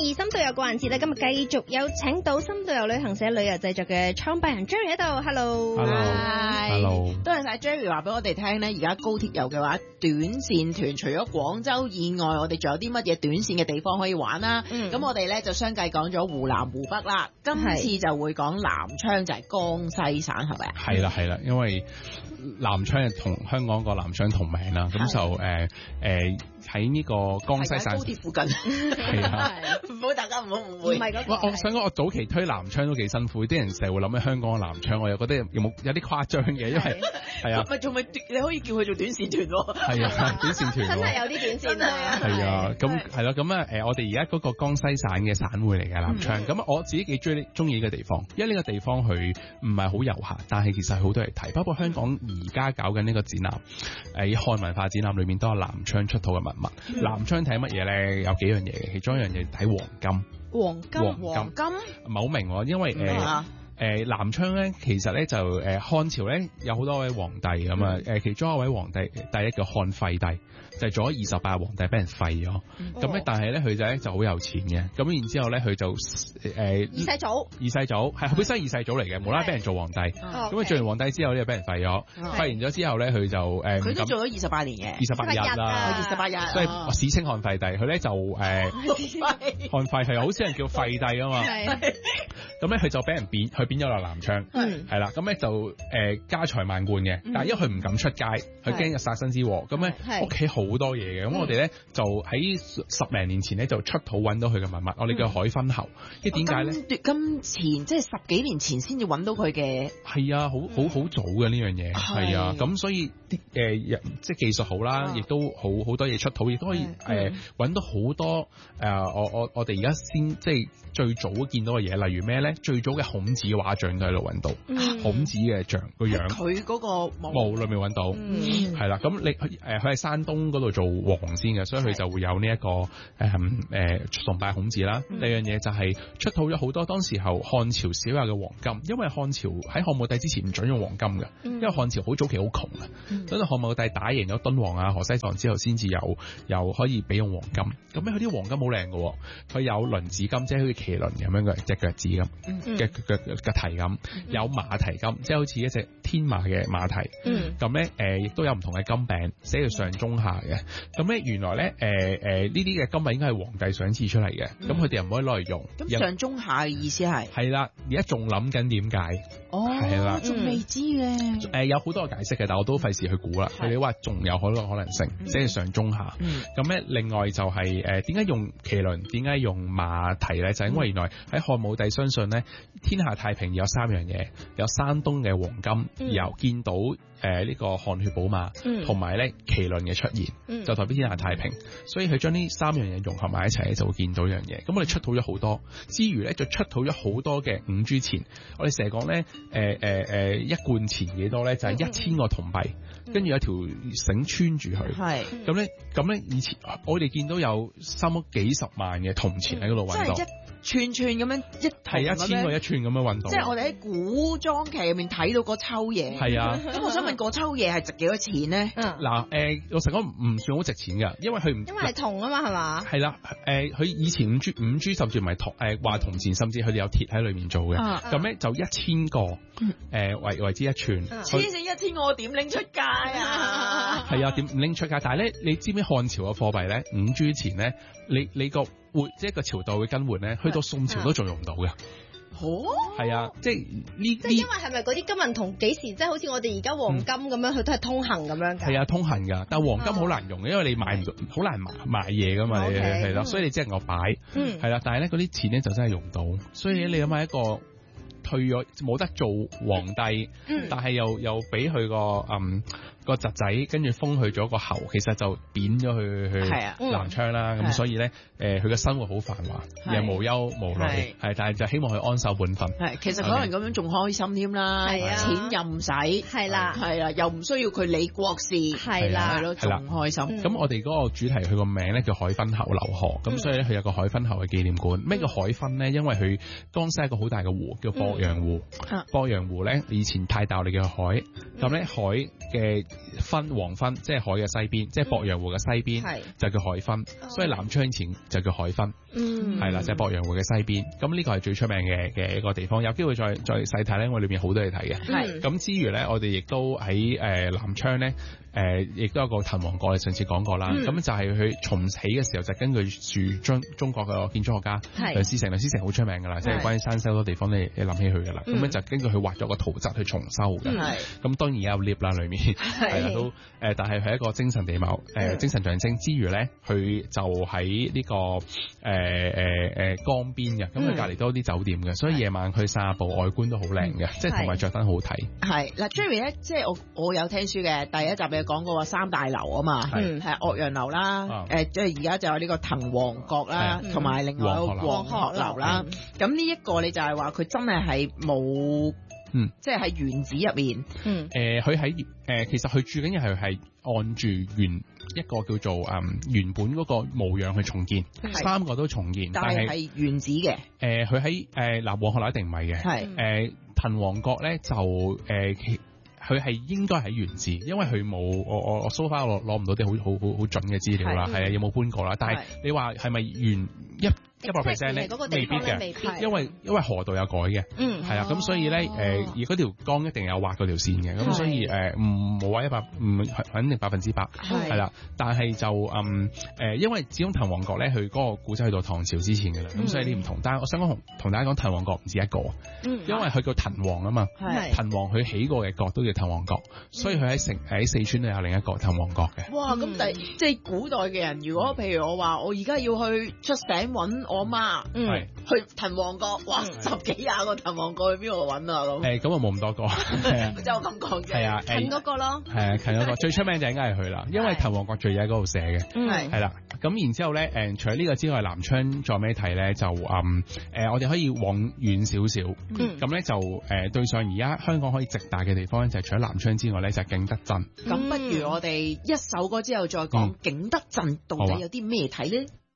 深度遊個人節咧，今日繼續有請到深度遊旅行社旅遊製作嘅創辦人 Jerry 喺度 ，Hello， 多謝晒 Jerry 話俾我哋聽咧，而家高鐵遊嘅話，短線團除咗廣州以外，我哋仲有啲乜嘢短線嘅地方可以玩啦？咁我哋咧就相繼講咗湖南、湖北啦，今次就會講南昌，就係江西省，係咪啊？ 係啦，因為南昌係同香港個南昌同名啦，咁就喺呢個江西省高鐵附近， 係啊， 唔好大家唔好誤會。唔係嗰個。 我想講，我早期推南昌都幾辛苦，啲人成日會諗起香港嘅南昌，我又覺得有啲誇張嘅，因為係啊， 咪仲咪你可以叫佢做短線團喎。 係啊，短線團真係有啲短線啊。 係啊，咁係咯，咁我哋而家嗰個江西省嘅省會嚟嘅南昌，咁我自己幾中意呢個地方，因為呢個地方佢唔係好遊客，但係其實好多人睇，包括香港而家搞緊呢個展覽，漢文化展覽裏面都有南昌出土嘅文物。南昌睇乜嘢咧？有幾樣嘢嘅，其中一樣嘢睇黃金。 黃金唔係好明喎，因為南昌咧，其實咧就漢朝咧有好多位皇帝咁啊，其中一位皇帝第一叫漢廢帝，就係做咗28日皇帝俾人廢咗，咁咧但係咧佢就好有錢嘅，咁然之後咧佢就二世祖係本身二世祖嚟嘅，無啦啦俾人做皇帝，咁佢做完皇帝之後咧就俾人廢咗，廢完咗之後咧佢就佢都做咗28年嘅 28日啦 ，28日， 所以史稱漢廢帝，佢咧就漢廢係好少人叫廢帝啊嘛，咁咧佢就俾人變咗落南昌，係啦，咁咧就家財萬貫嘅，但係因為佢唔敢出街，佢驚有殺身之禍，咁咧屋企好多嘢嘅，咁我哋咧就喺10零年前咧就出土揾到佢嘅文物，我哋叫海昏侯，即係點解咧？咁前即係10幾年前先至揾到佢嘅，係啊，好早嘅呢樣嘢，係啊，咁所以啲即係技術好啦，亦都好多嘢出土，亦都可以揾到好多我哋而家先即係最早見到嘅嘢，例如咩咧？最早嘅孔子畫像都喺度揾到，孔子嘅像個樣，佢嗰個墓裏面揾到，係啦。咁你佢喺山東嗰度做王先嘅，所以佢就會有呢一個崇拜孔子啦。呢樣嘢就係出土咗好多當時候漢朝少有嘅黃金，因為漢朝喺漢武帝之前唔準用黃金嘅，因為漢朝好早期好窮嘅，等到漢武帝打贏咗敦煌啊、河西藏之後，先至有可以俾用黃金。咁咧佢啲黃金好靚嘅，佢有輪子金，即係好似麒麟咁樣嘅隻腳趾咁嘅嘅蹄咁，有馬蹄金，即係好似一隻天馬嘅馬蹄。咁咧亦都有唔同嘅金餅，寫住上中下嘅。咁咧原來咧呢啲嘅金餅應該係皇帝賞賜出嚟嘅，咁佢哋又唔可以攞嚟用。 咁上中下嘅意思係啦，而家仲諗緊點解？係啦， 仲未知嘅。 有好多嘅解釋嘅，但我都費事去估啦。佢哋話仲有好多可能性，寫住上中下。咁咧另外就係點解用麒麟？點解用馬蹄咧？就係因為原來喺漢武帝相信咧，天下太平有3樣嘢，有山東嘅黃金，又見到呢個汗血寶馬，同埋咧麒麟嘅出現，就代表天下太平。所以佢將呢3樣嘢融合埋一齊咧，就會見到一樣嘢。咁我哋出土咗好多，之餘咧就出土咗好多嘅5銖錢。我哋成日講咧，一貫錢幾多咧？就係1000個銅幣，跟住有條繩穿住佢。係咁咧，以前我哋見到有幾十萬嘅銅錢喺嗰度揾到。 串串咁樣係1000個一串咁樣運動， 即係我哋喺古裝劇入面睇到個抽嘢。係啊，咁我想問個抽嘢係值幾多錢咧？ 嗱，老實講唔算好值錢㗎，因為佢唔因為係銅啊嘛，係嘛？ 係啦，佢以前五銖甚至唔係銅，話銅錢，甚至佢哋有鐵喺裏面做嘅。咁咧就1000個為之一串。 黐線，1000個我點拎出街啊？ 係啊，點拎出街？但係咧，你知唔知漢朝嘅貨幣咧5銖錢咧？你個即係個朝代會更換咧，去到宋朝都仲用唔到嘅。係啊，即係即係因為係咪嗰啲金銀銅幾時即係好似我哋而家黃金咁樣，佢都係通行咁樣㗎？係啊，通行㗎，但係黃金好難用嘅，因為你買唔到，好難買嘢㗎嘛，係啦，所以你只能夠擺，係啦，但係咧嗰啲錢咧就真係用唔到，所以你諗下一個退咗冇得做皇帝，但係又俾佢個侄仔跟住封去咗個侯，其實就貶咗去南昌啦。咁所以咧，佢嘅生活好繁華，又無憂無慮，但係就希望佢安守本分。 其實可能咁樣仲開心添啦，錢又唔使，係啦，又唔需要佢理國事，係啦，仲開心。 咁我哋嗰個主題，佢個名咧叫海昏侯劉賀，咁所以咧佢有個海昏侯嘅紀念館。咩叫海昏咧？因為佢江西一個好大嘅湖叫鄱陽湖，鄱陽湖咧以前太大我哋叫海，咁咧海嘅黃昏，即係海嘅西邊，即係鄱陽湖嘅西邊，就叫海濱，所以南昌前就叫海濱，係啦，就係鄱陽湖嘅西邊。咁呢個係最出名嘅一個地方，有機會再細睇咧，我裏邊好多嘢睇嘅。咁之餘咧，我哋亦都喺南昌咧。亦都有個滕王閣，你上次講過啦。咁就係佢重起嘅時候，就根據住中國嘅建築學家梁思成，梁思成好出名㗎啦，即係關於山西好多地方你諗起佢㗎啦。咁樣就根據佢畫咗個圖則去重修嘅。咁當然有 lift 啦，裏面係啦都但係係一個精神地貌精神象徵之餘咧，佢就喺呢個江邊嘅，咁佢隔離都有啲酒店嘅，所以夜晚去散下步，外觀都好靚嘅，即係同埋着燈好睇。係嗱 Jerry 咧，即係我有聽書嘅第一集你講過話三大樓啊嘛，係岳陽樓啦，即係而家就有呢個滕王閣啦，同埋另外黃鶴樓啦。咁呢一個你就係話佢真係冇，即係喺原址入面。 佢喺其實佢住緊嘅係按住一個叫做原本嗰個模樣去重建，三個都重建， 但係原址嘅。 佢喺黃鶴樓一定唔係嘅，滕王閣咧就佢係應該喺原址，因為佢冇我 so far 攞唔到啲好準嘅資料啦，係啊，有冇搬過啦？但係你話係咪原100%咧？未必嘅，因為河道有改嘅，係啊，咁所以咧而嗰條江一定有畫嗰條線嘅，咁所以冇話唔肯定100%係啦，但係就因為始終滕王閣咧，佢嗰個古仔去到唐朝之前嘅啦，咁所以啲唔同。但係我想同大家講滕王閣唔止一個，因為佢叫滕王啊嘛，滕王佢起過嘅閣都叫滕王閣，所以佢喺四川都有另一個滕王閣嘅。 哇！咁即係古代嘅人，如果譬如我話我而家要去出省揾我媽，去滕王閣，哇，10幾20個滕王閣去邊度揾啊咁？ 咁啊冇咁多個， 即係我咁講啫。係啊，近嗰個咯。 係啊，近嗰個最出名就應該係佢啦，因為滕王閣最喺嗰度寫嘅。係啦，咁然之後咧，除咗呢個之外，南昌再咩睇咧？就我哋可以往遠少少。咁咧就對上而家香港可以直達嘅地方咧，就除咗南昌之外咧，就係景德鎮。 咁不如我哋一首歌之後再講景德鎮到底有啲咩睇咧？